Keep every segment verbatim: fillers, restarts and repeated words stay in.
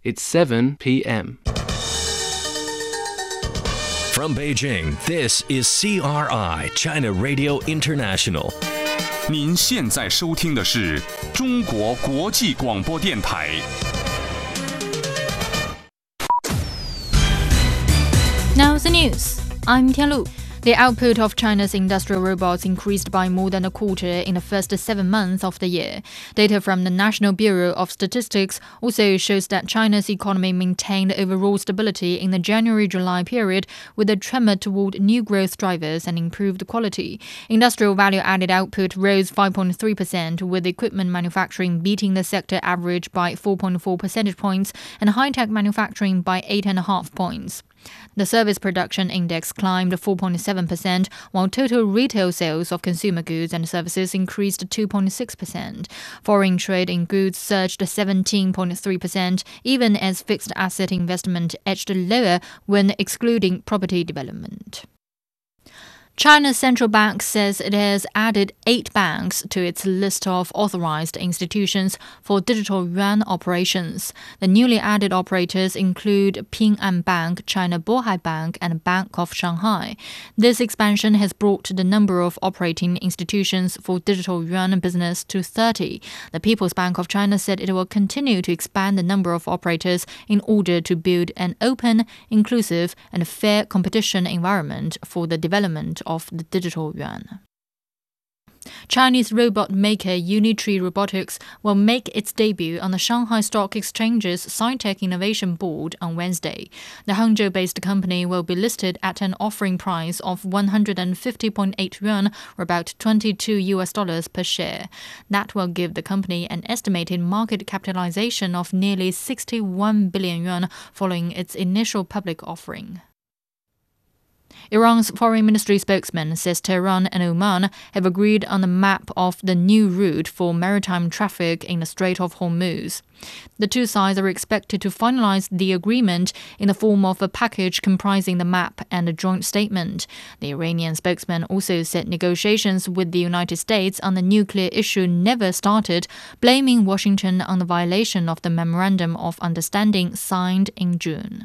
It's seven p m From Beijing, this is C R I, China Radio International. 您现在收听的是中国国际广播电台。 Now the news. I'm Tianlu. The output of China's industrial robots increased by more than a quarter in the first seven months of the year. Data from the National Bureau of Statistics also shows that China's economy maintained overall stability in the January-July period, with a tremor toward new growth drivers and improved quality. Industrial value-added output rose five point three percent, with equipment manufacturing beating the sector average by four point four percentage points and high-tech manufacturing by eight point five points. The service production index climbed four point seven percent, while total retail sales of consumer goods and services increased two point six percent. Foreign trade in goods surged seventeen point three percent, even as fixed asset investment edged lower when excluding property development. China's central bank says it has added eight banks to its list of authorized institutions for digital yuan operations. The newly added operators include Ping An Bank, China Bohai Bank, and Bank of Shanghai. This expansion has brought the number of operating institutions for digital yuan business to thirty. The People's Bank of China said it will continue to expand the number of operators in order to build an open, inclusive, and fair competition environment for the development of the digital yuan. Chinese robot maker Unitree Robotics will make its debut on the Shanghai Stock Exchange's Sci-Tech Innovation Board on Wednesday. The Hangzhou-based company will be listed at an offering price of one hundred fifty point eight yuan, or about twenty-two U S dollars per share. That will give the company an estimated market capitalization of nearly sixty-one billion yuan following its initial public offering. Iran's foreign ministry spokesman says Tehran and Oman have agreed on the map of the new route for maritime traffic in the Strait of Hormuz. The two sides are expected to finalize the agreement in the form of a package comprising the map and a joint statement. The Iranian spokesman also said negotiations with the United States on the nuclear issue never started, blaming Washington on the violation of the Memorandum of Understanding signed in June.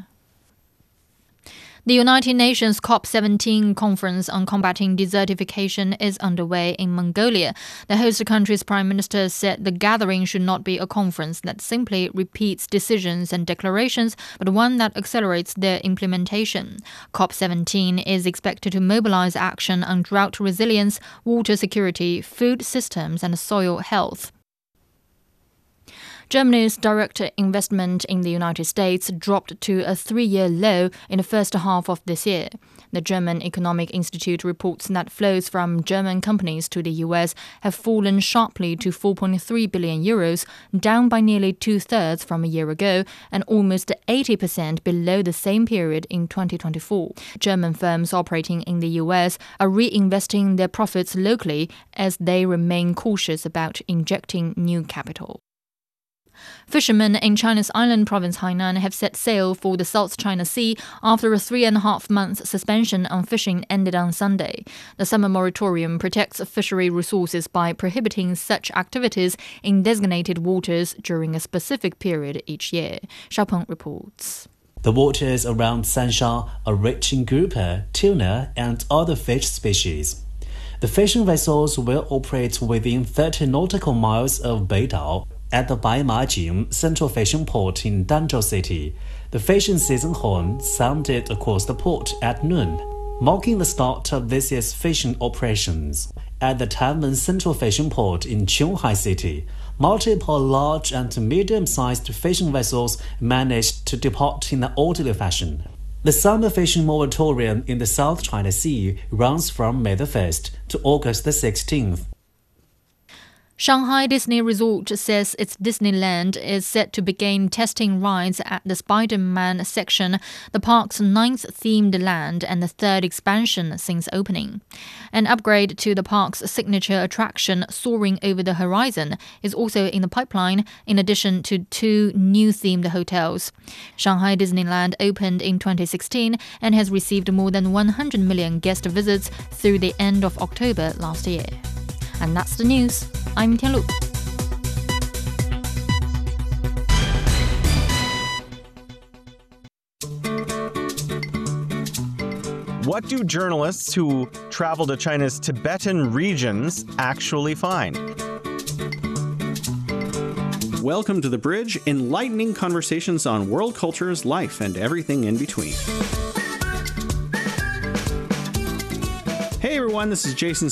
The United Nations COP seventeen conference on combating desertification is underway in Mongolia. The host country's prime minister said the gathering should not be a conference that simply repeats decisions and declarations, but one that accelerates their implementation. COP seventeen is expected to mobilize action on drought resilience, water security, food systems, and soil health. Germany's direct investment in the United States dropped to a three-year low in the first half of this year. The German Economic Institute reports that flows from German companies to the U S have fallen sharply to four point three billion euros, down by nearly two-thirds from a year ago and almost eighty percent below the same period in twenty twenty-four. German firms operating in the U S are reinvesting their profits locally as they remain cautious about injecting new capital. Fishermen in China's island province Hainan have set sail for the South China Sea after a three and a half month suspension on fishing ended on Sunday. The summer moratorium protects fishery resources by prohibiting such activities in designated waters during a specific period each year. Xiaopeng reports. The waters around Sansha are rich in grouper, tuna, and other fish species. The fishing vessels will operate within thirty nautical miles of Beidao, at the Baimajing Central Fishing Port in Danzhou City. The fishing season horn sounded across the port at noon, marking the start of this year's fishing operations. At the Tanmen Central Fishing Port in Qionghai City, multiple large and medium-sized fishing vessels managed to depart in an orderly fashion. The summer fishing moratorium in the South China Sea runs from May the first to August the sixteenth. Shanghai Disney Resort says its Disneyland is set to begin testing rides at the Spider-Man section, the park's ninth themed land and the third expansion since opening. An upgrade to the park's signature attraction, Soaring Over the Horizon, is also in the pipeline, in addition to two new themed hotels. Shanghai Disneyland opened in twenty sixteen and has received more than one hundred million guest visits through the end of October last year. And that's the news. I'm Tianlu. What do journalists who travel to China's Tibetan regions actually find? Welcome to The Bridge, enlightening conversations on world cultures, life, and everything in between. Hey everyone, this is Jason